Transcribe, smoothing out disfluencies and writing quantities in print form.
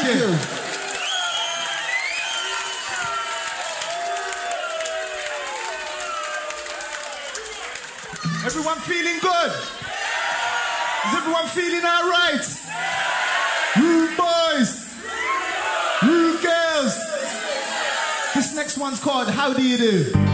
you. Everyone feeling good? Is everyone feeling all right? Rude boys, rude girls. This next one's called How Do You Do?